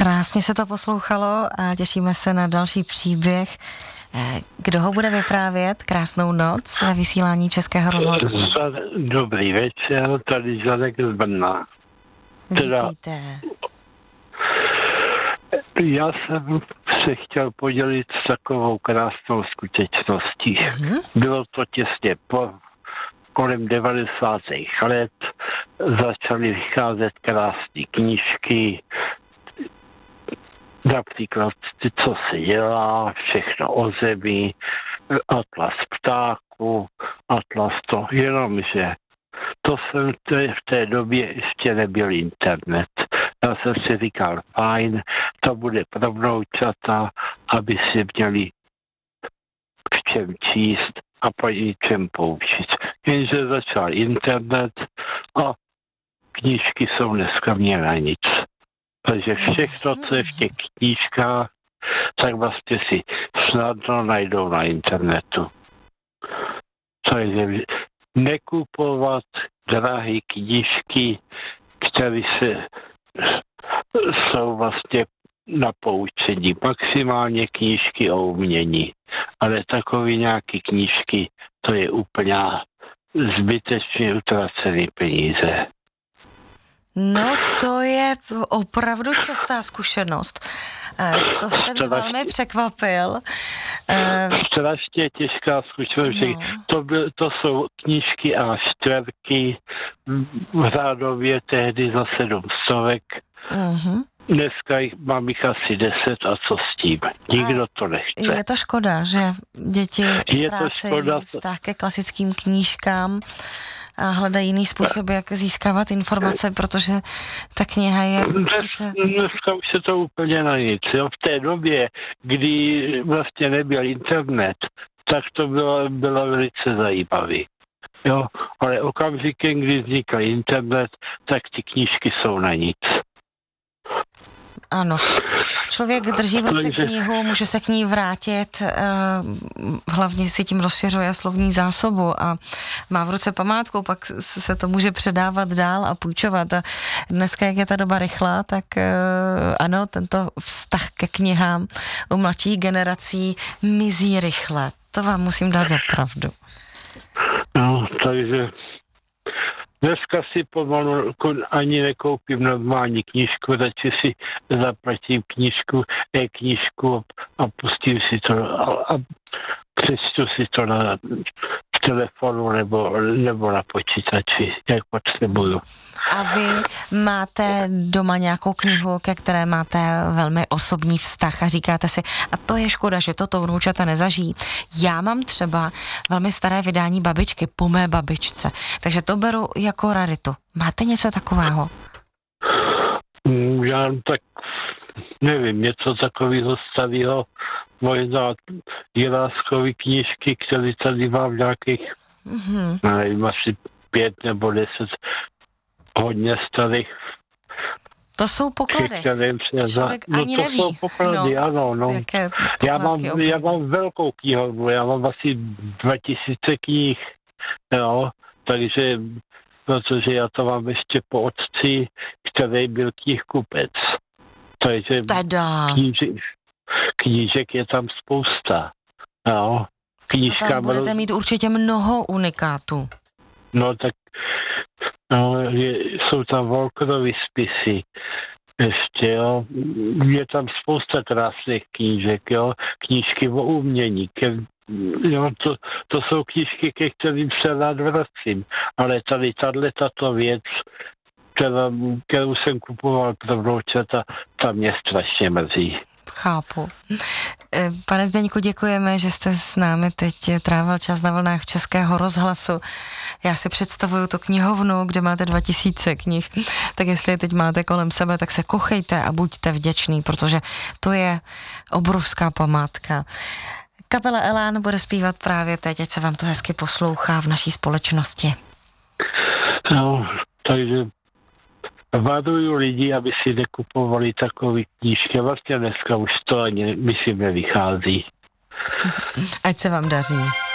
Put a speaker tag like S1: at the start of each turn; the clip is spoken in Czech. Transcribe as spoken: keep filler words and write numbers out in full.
S1: Krásně se to poslouchalo a těšíme se na další příběh. Kdo ho bude vyprávět? Krásnou noc ve vysílání Českého rozhlasu.
S2: Dobrý večer, tady Žadek z Brna.
S1: Vítejte.
S2: Já jsem se chtěl podělit s takovou krásnou skutečností. Mm-hmm. Bylo to těsně po kolem devadesátých let. Začaly vycházet krásné knížky, například Co se dělá, všechno o zemi, Atlas ptáků, Atlas to, jenomže to jsem v té době ještě nebyl internet. Já jsem si říkal, fajn, to bude pravdoučata, aby si měli v čem číst a po čem poučit. Jenže začal internet a knížky jsou dneska mě na nic. Takže všechno, co je v těch knížkách, tak vlastně si snadno najdou na internetu. Takže nekupovat drahé knížky, které se, jsou vlastně na poučení. Maximálně knížky o umění. Ale takové nějaké knížky, to je úplně zbytečně utracený peníze.
S1: No, to je opravdu častá zkušenost. To jste mě velmi překvapil.
S2: Strašně těžká zkušenost. No. To, byl, to jsou knížky a čtvrtky v řádově tehdy za sedm stovek. Uh-huh. Dneska jich, mám jich asi deset a co s tím? Nikdo to nechce.
S1: Je to škoda, že děti ztrácejí vztah ke klasickým knížkám a hledají jiný způsob, jak získávat informace, protože ta kniha je přece...
S2: Dneska už je to úplně na nic. Jo? V té době, kdy vlastně nebyl internet, tak to bylo, bylo velice zajímavý. Jo? Ale okamžikem, kdy vznikl internet, tak ty knížky jsou na nic.
S1: Ano. Člověk drží v ruce knihu, může se k ní vrátit, hlavně si tím rozšiřuje slovní zásobu a má v ruce památku, pak se to může předávat dál a půjčovat. A dneska, jak je ta doba rychlá, tak ano, tento vztah ke knihám u mladších generací mizí rychle. To vám musím dát za pravdu.
S2: No, takže dneska si pomalu ani nekoupím normální knížku, radši si zaplatím knížku, e-knížku a pustím si to a, a přečtu si to na telefonu nebo, nebo na počítači, jak potřebuju.
S1: A vy máte doma nějakou knihu, ke které máte velmi osobní vztah a říkáte si, a to je škoda, že toto vnoučata nezažijí. Já mám třeba velmi staré vydání Babičky po mé babičce, takže to beru jako raritu. Máte něco takového?
S2: Já tak nevím, něco takového starého, možná Jiráskovi knížky, které tady mám nějakých, mm-hmm. nevím, asi pět nebo deset hodně starých.
S1: To jsou poklady. Člověk
S2: no,
S1: ani
S2: to
S1: neví.
S2: jsou poklady, no, ano. No. Já, mám, já mám velkou knihovnu, já mám asi dva tisíce knih, jo, takže, protože já to mám ještě po otci, který byl knihkupec. Takže knížek, knížek je tam spousta. No,
S1: knížka tam budete byl... mít určitě mnoho unikátů.
S2: No tak no, je, jsou tam Volkerovy spisy. Ještě, jo. Je tam spousta krásných knížek, jo. Knížky o umění. Ke, jo, to, to jsou knížky, ke kterým se rád vracím. Ale tady tato věc, kterou, kterou jsem kupoval pro vnoučata, ta mě strašně mrzí.
S1: Chápu. Pane Zdeňku, děkujeme, že jste s námi teď trávil čas na vlnách Českého rozhlasu. Já si představuju tu knihovnu, kde máte dva tisíce knih, tak jestli je teď máte kolem sebe, tak se kochejte a buďte vděční, protože to je obrovská památka. Kapela Elán bude zpívat právě teď, ať se vám to hezky poslouchá v naší společnosti.
S2: No, takže varuju lidi, aby si nekupovali takové knížky. Vlastně dneska už to ani, myslím, nevychází.
S1: Ať se vám daří.